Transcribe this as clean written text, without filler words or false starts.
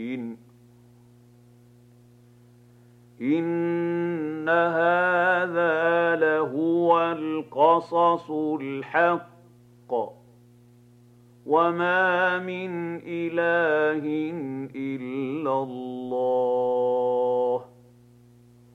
إن هذا لهو القصص الحق وما من إله إلا الله